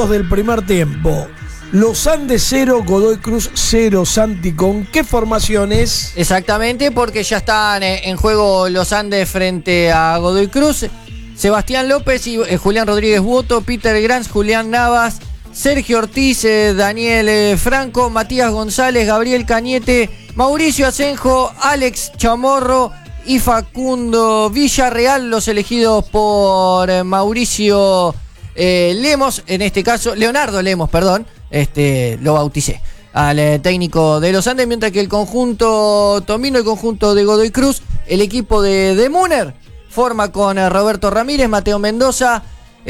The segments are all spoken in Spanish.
Del primer tiempo. Los Andes 0, Godoy Cruz 0, Santi, ¿con qué formaciones? Exactamente, porque ya están en juego los Andes frente a Godoy Cruz. Sebastián López y Julián Rodríguez Buoto, Peter Grans, Julián Navas, Sergio Ortiz, Daniel Franco, Matías González, Gabriel Cañete, Mauricio Asenjo, Alex Chamorro y Facundo Villarreal, los elegidos por Mauricio Lemos, en este caso, Leonardo Lemos, perdón, lo bauticé al técnico de los Andes, mientras que el conjunto Tomino, el conjunto de Godoy Cruz, el equipo de Muner, forma con Roberto Ramírez, Mateo Mendoza,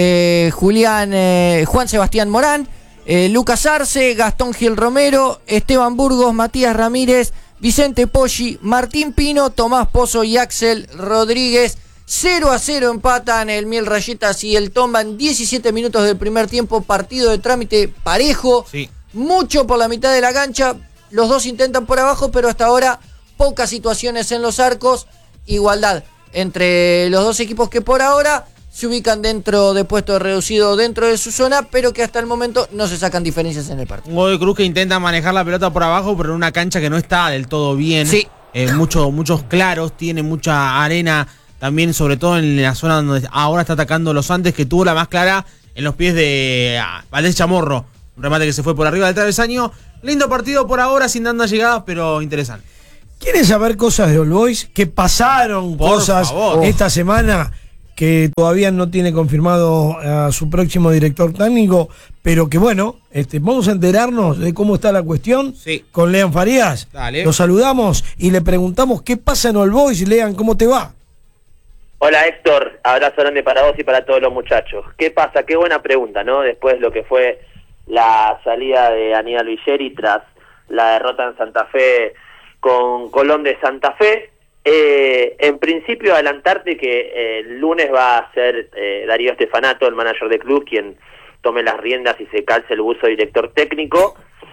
Juan Sebastián Morán, Lucas Arce, Gastón Gil Romero, Esteban Burgos, Matías Ramírez, Vicente Poggi, Martín Pino, Tomás Pozo y Axel Rodríguez. 0-0 empatan el Miel Rayetas y el Tomba en 17 minutos del primer tiempo. Partido de trámite parejo, sí. Mucho por la mitad de la cancha. Los dos intentan por abajo, pero hasta ahora pocas situaciones en los arcos. Igualdad entre los dos equipos que por ahora se ubican dentro de puesto reducido dentro de su zona, pero que hasta el momento no se sacan diferencias en el partido. Un Godoy Cruz que intenta manejar la pelota por abajo, pero en una cancha que no está del todo bien. Sí. Muchos claros, tiene mucha arena. También, sobre todo en la zona donde ahora está atacando los Andes, que tuvo la más clara en los pies de Valdés Chamorro. Un remate que se fue por arriba del travesaño. Lindo partido por ahora, sin tantas llegadas, pero interesante. ¿Quieren saber cosas de All Boys? Que pasaron por cosas favor. Esta semana, que todavía no tiene confirmado a su próximo director técnico, pero que bueno, vamos a enterarnos de cómo está la cuestión, sí, con Lean Farías. Dale. Lo saludamos y le preguntamos qué pasa en All Boys. Lean, ¿cómo te va? Hola Héctor, abrazo grande para vos y para todos los muchachos. ¿Qué pasa? Qué buena pregunta, ¿no? Después de lo que fue la salida de Aníbal Villeri tras la derrota en Santa Fe con Colón de Santa Fe. En principio adelantarte que el lunes va a ser Darío Stefanato, el manager del club, quien tome las riendas y se calce el buzo de director técnico,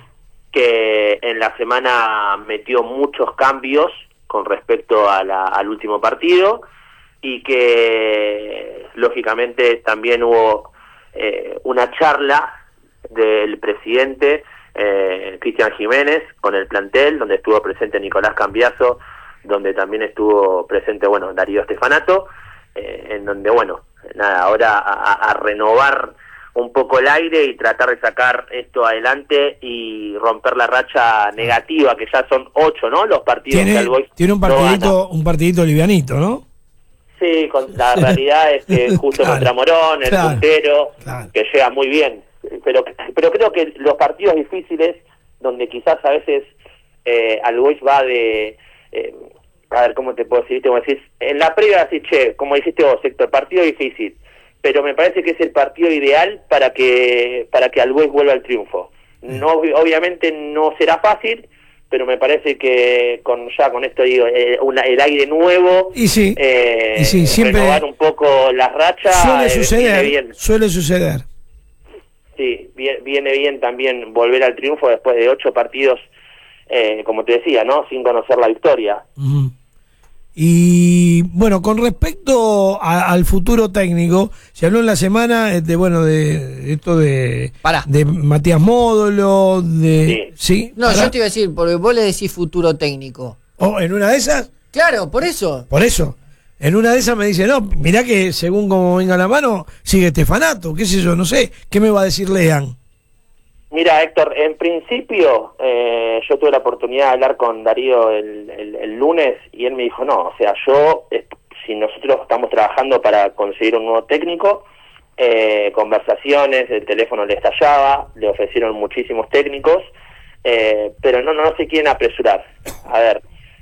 que en la semana metió muchos cambios con respecto a al último partido, y que lógicamente también hubo una charla del presidente Cristian Jiménez con el plantel, donde estuvo presente Nicolás Cambiaso, donde también estuvo presente, bueno, Darío Stefanato, en donde, bueno, nada, ahora a renovar un poco el aire y tratar de sacar esto adelante y romper la racha negativa, que ya son 8, ¿no? Los partidos que el Boys tiene un partidito livianito, ¿no? Sí, la realidad es que justo claro, contra Morón, el puntero, claro, que llega muy bien, pero creo que los partidos difíciles, donde quizás a veces al Boys va de, a ver, ¿cómo te puedo decir? Como decís, en la previa así, como dijiste vos, Héctor, partido difícil, pero me parece que es el partido ideal para que al Boys vuelva al triunfo. No, obviamente no será fácil, pero me parece que con esto digo, el aire nuevo, y sí, siempre renovar un poco las rachas, suele suceder. Sí, viene bien también volver al triunfo después de 8 partidos, como te decía, ¿no? Sin conocer la victoria. Uh-huh. Y bueno, con respecto al futuro técnico, se habló en la semana de esto de Matías Módolo, ¿sí? No, yo te iba a decir, porque vos le decís futuro técnico. ¿Oh, en una de esas? Claro, por eso. En una de esas me dice, no, mirá que según como venga la mano, sigue Stefanato, qué sé yo, no sé, ¿qué me va a decir Lean? Mira, Héctor, en principio yo tuve la oportunidad de hablar con Darío el lunes y él me dijo, no, o sea, si nosotros estamos trabajando para conseguir un nuevo técnico, conversaciones, el teléfono le estallaba, le ofrecieron muchísimos técnicos, pero no se quieren apresurar. A ver,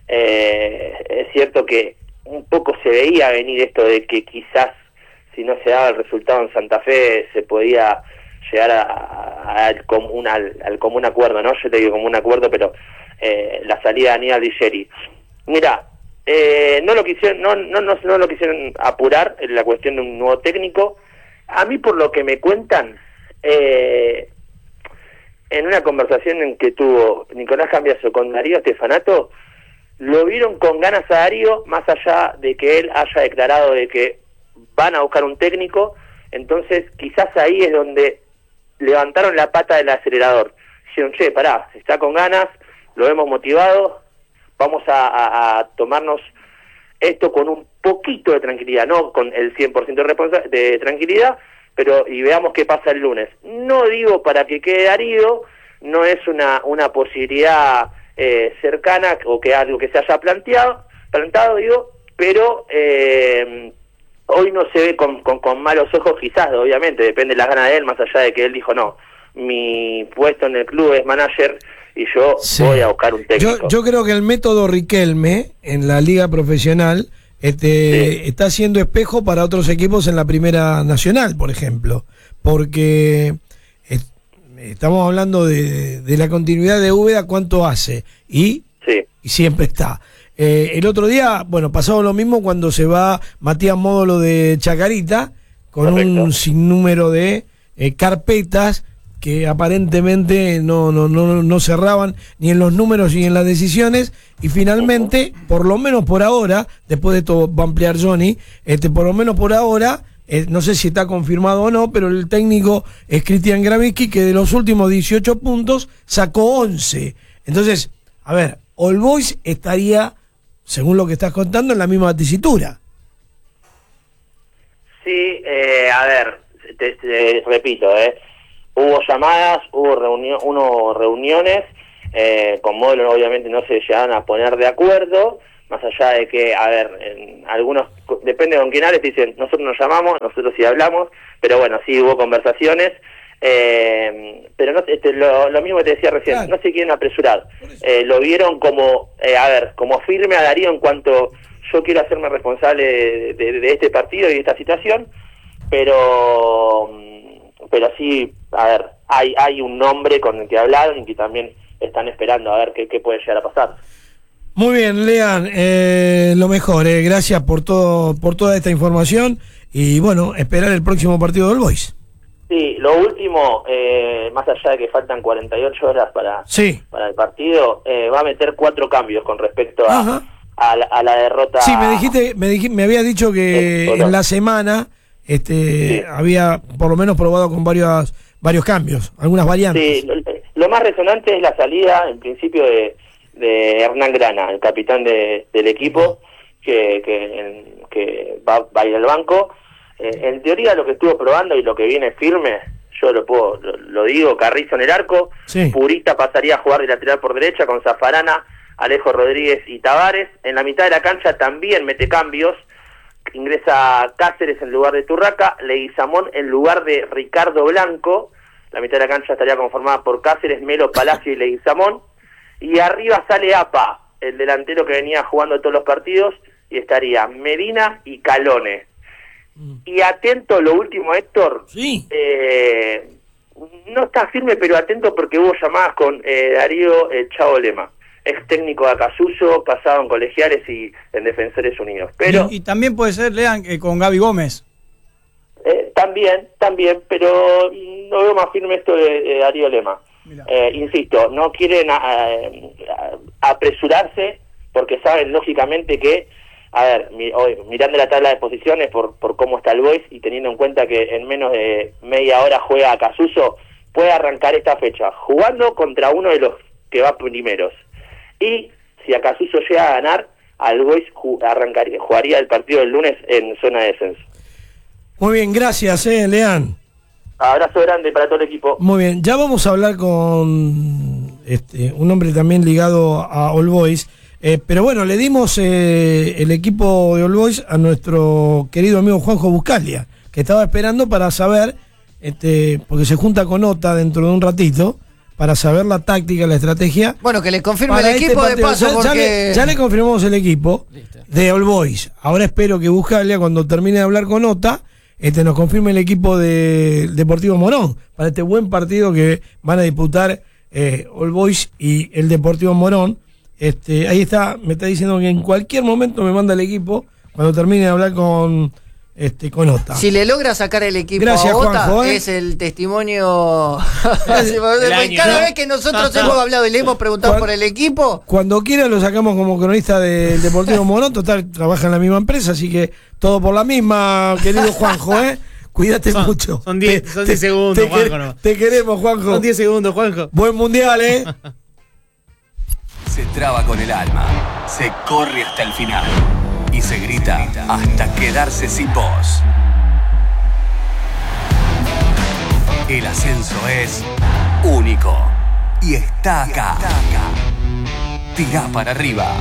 es cierto que un poco se veía venir esto de que quizás si no se daba el resultado en Santa Fe se podía llegar al común acuerdo, ¿no? Yo te digo común acuerdo, pero la salida de Aníbal Villeri. Mira, no lo quisieron apurar en la cuestión de un nuevo técnico. A mí, por lo que me cuentan, en una conversación en que tuvo Nicolás Cambiaso con Darío Stefanato, lo vieron con ganas a Darío, más allá de que él haya declarado de que van a buscar un técnico. Entonces quizás ahí es donde levantaron la pata del acelerador. Dijeron, che, pará, está con ganas, lo hemos motivado, vamos a tomarnos esto con un poquito de tranquilidad, no con el 100% de tranquilidad, pero y veamos qué pasa el lunes. No digo para que quede Darío, no es una posibilidad cercana o que algo que se haya plantado, digo, pero hoy no se ve con malos ojos, quizás, obviamente, depende de las ganas de él, más allá de que él dijo, no, mi puesto en el club es manager y yo voy a buscar un técnico. Yo creo que el método Riquelme en la liga profesional está siendo espejo para otros equipos en la Primera Nacional, por ejemplo, porque estamos hablando de la continuidad de Úbeda, cuánto hace, y siempre está. El otro día, bueno, pasaba lo mismo cuando se va Matías Módolo de Chacarita, con un sinnúmero de carpetas que aparentemente no cerraban ni en los números ni en las decisiones, y finalmente, por lo menos por ahora, después de esto va a ampliar Johnny, por lo menos por ahora, no sé si está confirmado o no, pero el técnico es Cristian Gravitsky, que de los últimos 18 puntos sacó 11. Entonces, a ver, All Boys estaría, según lo que estás contando, en la misma tesitura. Sí, a ver, te repito, hubo llamadas, hubo reuniones, con Módulo obviamente no se llegaron a poner de acuerdo, más allá de que, a ver, en algunos, depende con quién hables, dicen, nosotros nos llamamos, nosotros sí hablamos, pero bueno, sí hubo conversaciones, pero no, lo mismo que te decía recién, claro, no se quieren apresurar, lo vieron como, como firme a Darío en cuanto yo quiero hacerme responsable de este partido y de esta situación, pero sí, a ver, hay un nombre con el que hablaron y que también están esperando a ver qué puede llegar a pasar. Muy bien, Lean, lo mejor, gracias por toda esta información y bueno, esperar el próximo partido del Boys. Sí, lo último, más allá de que faltan 48 horas para el partido, va a meter 4 cambios con respecto a la derrota. Sí, me había dicho que en la semana había por lo menos probado con varios cambios, algunas variantes. Sí, lo más resonante es la salida, en principio, de Hernán Grana, el capitán del equipo, que va a ir al banco. En teoría, lo que estuvo probando y lo que viene firme, yo lo digo, Carrizo en el arco, Purita pasaría a jugar de lateral por derecha con Zafarana, Alejo Rodríguez y Tavares. En la mitad de la cancha también mete cambios, ingresa Cáceres en lugar de Turraca, Leguizamón en lugar de Ricardo Blanco. La mitad de la cancha estaría conformada por Cáceres, Melo, Palacio y Leguizamón. Y arriba sale Apa, el delantero que venía jugando todos los partidos, y estaría Medina y Calone. Y atento, lo último, Héctor, no está firme, pero atento porque hubo llamadas con Darío Chavo Lema, ex técnico de Acasuso, pasado en Colegiales y en Defensores Unidos. Pero y también puede ser, Lean, con Gaby Gómez. También, pero no veo más firme esto de Darío Lema. Insisto, no quieren apresurarse porque saben lógicamente que, hoy, mirando la tabla de posiciones por cómo está el Boys y teniendo en cuenta que en menos de media hora juega Acasuso, puede arrancar esta fecha jugando contra uno de los que va primeros. Y si Acasuso llega a ganar, al Boys jugaría el partido del lunes en zona de descenso. Muy bien, gracias, Lean. Abrazo grande para todo el equipo. Muy bien, ya vamos a hablar con un hombre también ligado a All Boys, pero bueno, le dimos el equipo de All Boys a nuestro querido amigo Juanjo Buscalia, que estaba esperando para saber, porque se junta con Ota dentro de un ratito, para saber la táctica, la estrategia. Bueno, que le confirme el equipo de paso, porque ya le confirmamos el equipo de All Boys. Ahora espero que Buscalia, cuando termine de hablar con Ota, nos confirme el equipo del Deportivo Morón para este buen partido que van a disputar All Boys y el Deportivo Morón. Ahí está, me está diciendo que en cualquier momento me manda el equipo cuando termine de hablar con Ota. Si le logra sacar el equipo a Ota, Juanjo, es el testimonio. Cada vez que nosotros hemos hablado y le hemos preguntado por el equipo, cuando quiera lo sacamos como cronista del Deportivo Morón. Total, trabaja en la misma empresa, así que todo por la misma, querido Juanjo. Cuídate mucho. Son 10 segundos, Juanjo. No. Te queremos, Juanjo. Son 10 segundos, Juanjo. Buen mundial, ¿eh? Se traba con el alma, se corre hasta el final y se grita hasta quedarse sin voz. El ascenso es único y está acá. Tirá para arriba.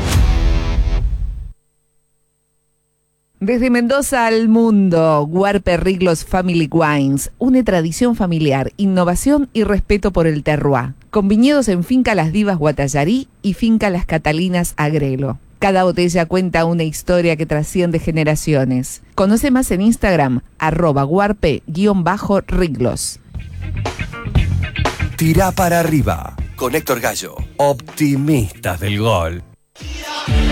Desde Mendoza al mundo, Guarpe Riglos Family Wines une tradición familiar, innovación y respeto por el terroir, con viñedos en Finca Las Divas Guatallarí y Finca Las Catalinas Agrelo. Cada botella cuenta una historia que trasciende generaciones. Conoce más en Instagram, @guarpe_riglos. Tirá para arriba, con Héctor Gallo, optimistas del gol.